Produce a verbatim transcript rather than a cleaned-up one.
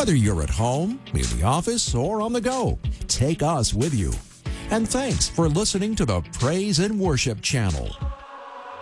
Whether you're at home, in the office, or on the go, take us with you. And thanks for listening to the Praise and Worship Channel.